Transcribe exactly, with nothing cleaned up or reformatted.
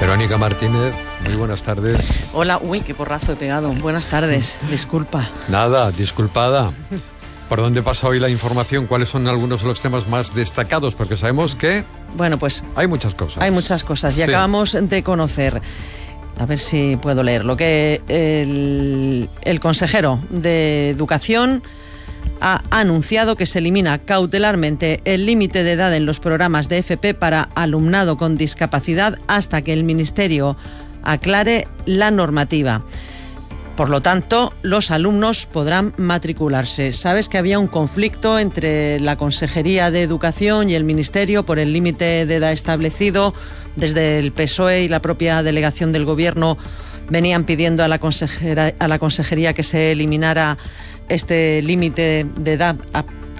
Verónica Martínez, muy buenas tardes. Hola, uy, qué porrazo he pegado. Buenas tardes, disculpa. Nada, disculpada. ¿Por dónde pasa hoy la información? ¿Cuáles son algunos de los temas más destacados? Porque sabemos que... Bueno, pues... Hay muchas cosas. Hay muchas cosas y sí. Acabamos de conocer... A ver si puedo leerlo. Que el, el consejero de Educación ha anunciado que se elimina cautelarmente el límite de edad en los programas de F P para alumnado con discapacidad hasta que el Ministerio aclare la normativa. Por lo tanto, los alumnos podrán matricularse. Sabes que había un conflicto entre la Consejería de Educación y el Ministerio por el límite de edad establecido. Desde el P S O E y la propia delegación del Gobierno venían pidiendo a la, consejera, a la Consejería que se eliminara este límite de edad